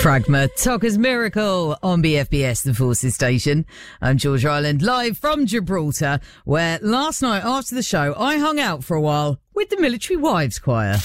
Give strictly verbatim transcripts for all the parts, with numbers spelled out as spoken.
Fragma, Tucker's Miracle on B F B S, the Forces Station. I'm George Ryland, live from Gibraltar, where last night after the show, I hung out for a while with the Military Wives Choir.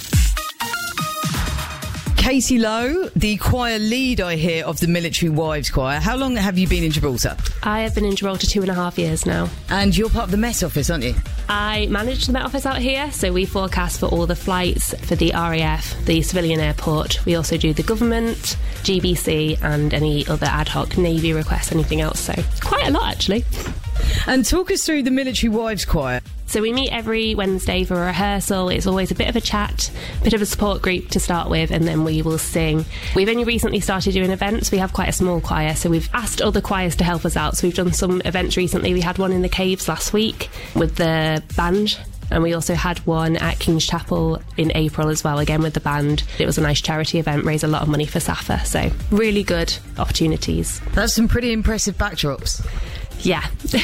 Katie Lowe, the choir lead, I hear, of the Military Wives Choir. How long have you been in Gibraltar? I have been in Gibraltar two and a half years now. And you're part of the Met Office, aren't you? I manage the Met Office out here, so we forecast for all the flights for the R A F, the civilian airport. We also do the government, G B C, and any other ad hoc Navy requests, anything else. So quite a lot, actually. And talk us through the Military Wives Choir. So we meet every Wednesday for a rehearsal. It's always a bit of a chat, a bit of a support group to start with, and then we will sing. We've only recently started doing events. We have quite a small choir, so we've asked other choirs to help us out. So we've done some events recently. We had one in the Caves last week with the band. And we also had one at King's Chapel in April as well, again with the band. It was a nice charity event, raised a lot of money for SAFA, so really good opportunities. That's some pretty impressive backdrops. Yeah,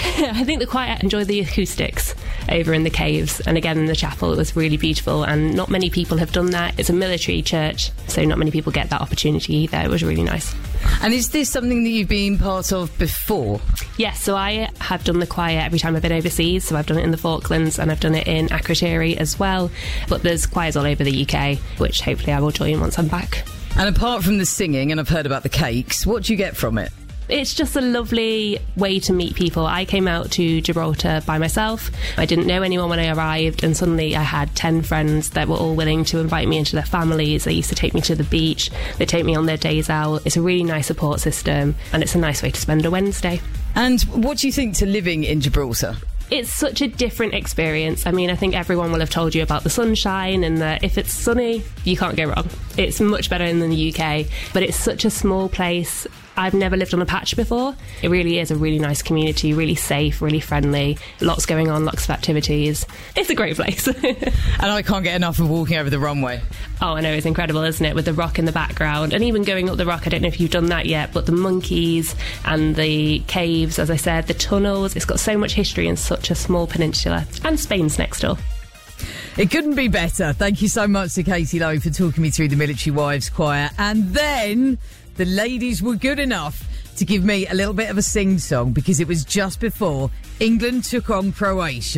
I think the choir enjoyed the acoustics over in the Caves, and again in the chapel. It was really beautiful, and not many people have done that. It's a military church, so not many people get that opportunity either. It was really nice. And is this something that you've been part of before? Yes, so I have done the choir every time I've been overseas. So I've done it in the Falklands and I've done it in Akrotiri as well. But there's choirs all over the U K, which hopefully I will join once I'm back. And apart from the singing, and I've heard about the cakes, what do you get from it? It's just a lovely way to meet people. I came out to Gibraltar by myself. I didn't know anyone when I arrived, and suddenly I had ten friends that were all willing to invite me into their families. They used to take me to the beach. They take me on their days out. It's a really nice support system, and it's a nice way to spend a Wednesday. And what do you think to living in Gibraltar? It's such a different experience. I mean, I think everyone will have told you about the sunshine, and that if it's sunny, you can't go wrong. It's much better than the U K, but it's such a small place. I've never lived on a patch before. It really is a really nice community, really safe, really friendly. Lots going on, lots of activities. It's a great place. And I can't get enough of walking over the runway. Oh, I know, it's incredible, isn't it? With the rock in the background. And even going up the rock, I don't know if you've done that yet, but the monkeys and the caves, as I said, the tunnels. It's got so much history in such a small peninsula. And Spain's next door. It couldn't be better. Thank you so much to Katie Lowe for talking me through the Military Wives Choir. And then the ladies were good enough to give me a little bit of a sing-song, because it was just before England took on Croatia.